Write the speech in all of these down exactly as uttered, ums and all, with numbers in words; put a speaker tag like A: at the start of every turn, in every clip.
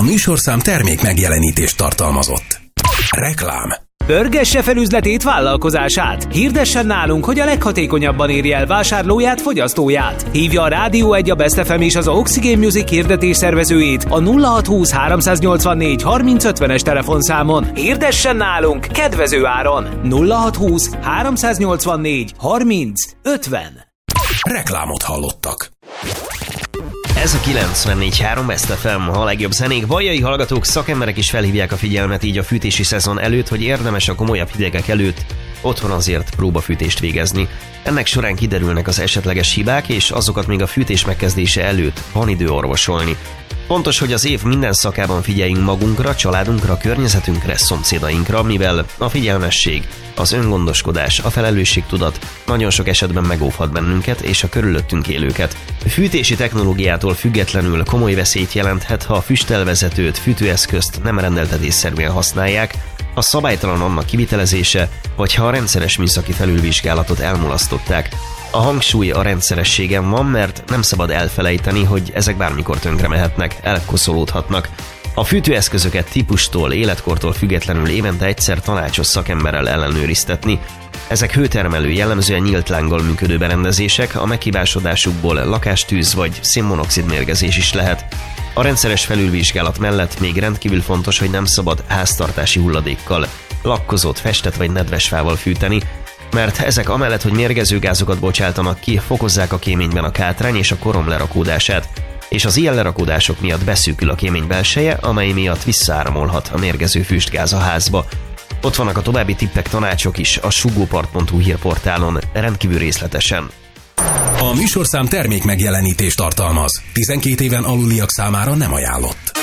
A: A műsorszám termék megjelenítést tartalmazott. Reklám.
B: Pörgesse fel üzletét, vállalkozását. Hirdessen nálunk, hogy a leghatékonyabban érje el vásárlóját, fogyasztóját. Hívja a Rádió egy, a Best ef em és az Oxygen Music hirdetés szervezőjét a nulla hatszázhúsz háromszáznyolcvannégy harminc ötvenes telefonszámon. Hirdessen nálunk kedvező áron. nulla hatszázhúsz háromszáznyolcvannégy harminc ötven.
A: Reklámot hallottak.
C: Ez a kilencvennégy három Best ef em, a legjobb zenék. Vajai hallgatók, szakemberek is felhívják a figyelmet így a fűtési szezon előtt, hogy érdemes a komolyabb hidegek előtt otthon azért próbafűtést végezni. Ennek során kiderülnek az esetleges hibák, és azokat még a fűtés megkezdése előtt van idő orvosolni. Fontos, hogy az év minden szakában figyeljünk magunkra, családunkra, környezetünkre, szomszédainkra, mivel a figyelmesség, az öngondoskodás, a felelősségtudat nagyon sok esetben megóvhat bennünket és a körülöttünk élőket. Fűtési technológiától függetlenül komoly veszélyt jelenthet, ha a füstelvezetőt, fűtőeszközt nem rendeltetésszerűen használják, a szabálytalan annak kivitelezése, vagy ha a rendszeres műszaki felülvizsgálatot elmulasztották. A hangsúly a rendszerességen van, mert nem szabad elfelejteni, hogy ezek bármikor tönkre mehetnek, elkoszolódhatnak. A fűtőeszközöket típustól, életkortól függetlenül évente egyszer tanácsos szakemberrel ellenőriztetni. Ezek hőtermelő, jellemzően nyílt lánggal működő berendezések, a meghibásodásukból lakástűz vagy szénmonoxid mérgezés is lehet. A rendszeres felülvizsgálat mellett még rendkívül fontos, hogy nem szabad háztartási hulladékkal, lakkozott, festett vagy nedves fával fűteni, mert ezek amellett, hogy mérgező gázokat bocsátanak ki, fokozzák a kéményben a kátrány és a korom lerakódását, és az ilyen lerakódások miatt beszűkül a kémény belseje, amely miatt visszaáramolhat a mérgező füstgáz a házba. Ott vannak a további tippek, tanácsok is a sugópart pont hu hírportálon rendkívül részletesen.
A: A műsorszám termék megjelenítést tartalmaz. tizenkét éven aluliak számára nem ajánlott.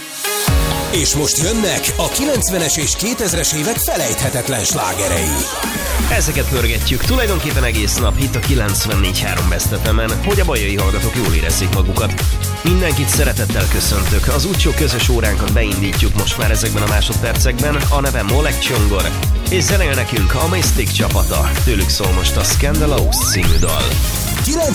A: És most jönnek a kilencvenes és kétezres évek felejthetetlen slágerei.
C: Ezeket pörgetjük tulajdonképpen egész nap itt a kilencvennégy három Best ef em-en, hogy a bajai hallgatók jól érezzék magukat. Mindenkit szeretettel köszöntök, az úgycsó közös óránkat beindítjuk most már ezekben a másodpercekben. A nevem Oleg Csongor, és zenél nekünk a Mystic csapata. Tőlük szól most a Scandalous című dal.